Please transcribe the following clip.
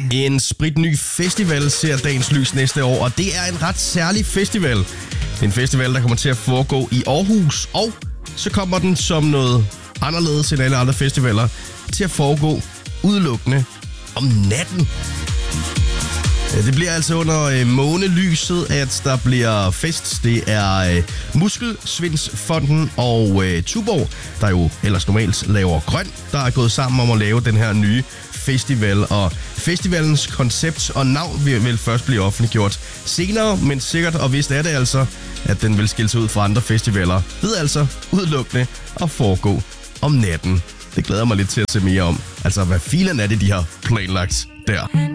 En spritny festival ser dagens lys næste år, og det er en ret særlig festival. Det er en festival, der kommer til at foregå i Aarhus, og så kommer den som noget anderledes end alle andre festivaler til at foregå udelukkende om natten. Det bliver altså under månelyset, at der bliver fest. Det er Muskelsvindsfonden og Tuborg, der jo ellers normalt laver grøn, der er gået sammen om at lave den her nye festival. Og festivalens koncept og navn vil først blive offentliggjort senere, men sikkert og vist er det altså, at den vil skille sig ud fra andre festivaler. Ved altså udelukkende at foregå om natten. Det glæder mig lidt til at se mere om. Altså, hvad filen er det, de har planlagt der?